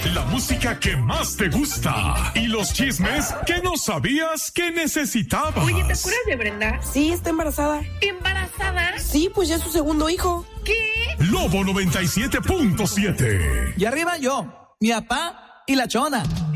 La música que más te gusta y los chismes que no sabías que necesitabas. Oye, ¿te acuerdas de Brenda? Sí, está embarazada. ¿Embarazada? Sí, pues ya es su segundo hijo. ¿Qué? Lobo 97.7. Y arriba yo, mi papá y la chona.